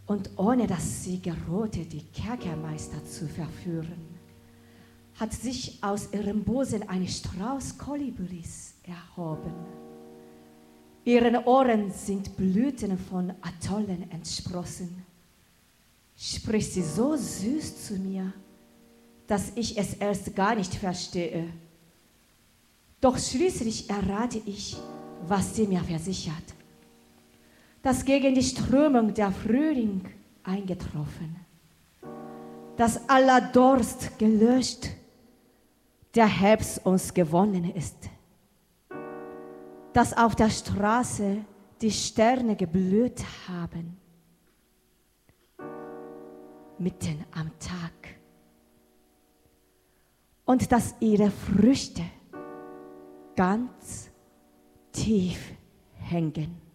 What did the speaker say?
Und ohne dass sie gerohte, die Kerkermeister zu verführen, hat sich aus ihrem Busen ein Strauß Kolibris erhoben. Ihren Ohren sind Blüten von Atollen entsprossen. Spricht sie so süß zu mir, dass ich es erst gar nicht verstehe. Doch schließlich errate ich, was sie mir versichert, dass gegen die Strömung der Frühling eingetroffen, dass aller Durst gelöscht, der Herbst uns gewonnen ist, dass auf der Straße die Sterne geblüht haben, mitten am Tag, und dass ihre Früchte ganz tief hängen.